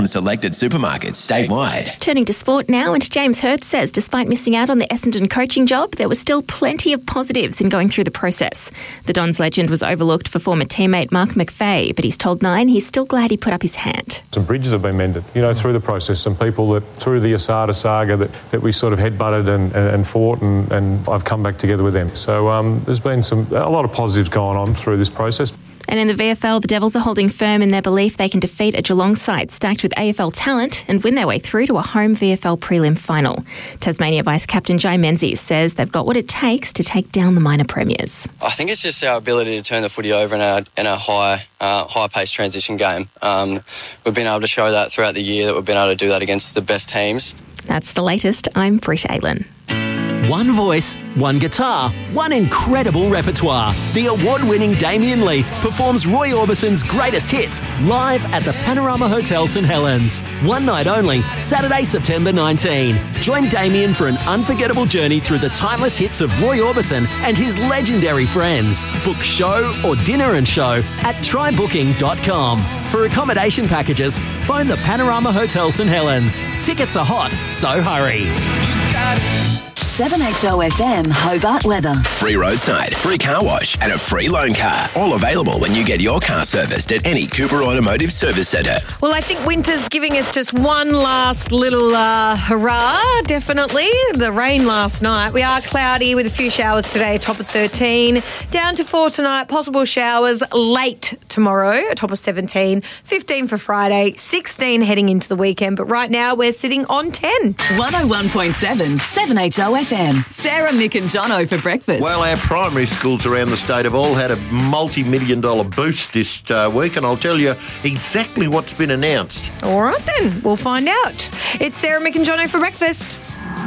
selected supermarkets statewide. Turning to sport now, and James Hird says despite missing out on the Essendon coaching job, there was still plenty of positives in going through the process. The Dons legend was overlooked for former teammate Mark McVeigh, but he's told Nine he's still glad he put up his hand. Some bridges have been mended, through the process. Some people that, through the Asada saga, that we sort of headbutted and fought, and I've come back together with them. So there's been a lot of positives going on through this process. And in the VFL, the Devils are holding firm in their belief they can defeat a Geelong side stacked with AFL talent and win their way through to a home VFL prelim final. Tasmania Vice-Captain Jai Menzies says they've got what it takes to take down the minor premiers. I think it's just our ability to turn the footy over in a high-paced transition game. We've been able to show that throughout the year, that we've been able to do that against the best teams. That's the latest. I'm Brit Aitlin. One voice, one guitar, one incredible repertoire. The award-winning Damien Leith performs Roy Orbison's greatest hits live at the Panorama Hotel St Helens. One night only, Saturday, September 19. Join Damien for an unforgettable journey through the timeless hits of Roy Orbison and his legendary friends. Book show or dinner and show at trybooking.com. For accommodation packages, phone the Panorama Hotel St Helens. Tickets are hot, so hurry. 7HOFM Hobart weather. Free roadside, free car wash, and a free loan car. All available when you get your car serviced at any Cooper Automotive Service Centre. Well, I think winter's giving us just one last little hurrah, definitely. The rain last night. We are cloudy with a few showers today, top of 13. Down to 4 tonight, possible showers late tomorrow, a top of 17. 15 for Friday, 16 heading into the weekend. But right now we're sitting on 10. 101.7, 7HOFM. Sarah, Mick and Jono for breakfast. Well, our primary schools around the state have all had a multi-million-dollar boost this week, and I'll tell you exactly what's been announced. All right then, we'll find out. It's Sarah, Mick and Jono for breakfast.